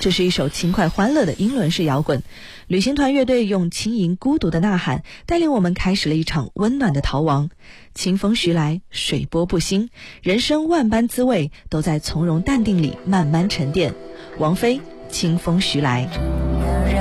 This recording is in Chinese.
这是一首轻快欢乐的英伦式摇滚，旅行团乐队用轻盈孤独的呐喊带领我们开始了一场温暖的逃亡。清风徐来，水波不兴，人生万般滋味都在从容淡定里慢慢沉淀。王菲，清风徐来。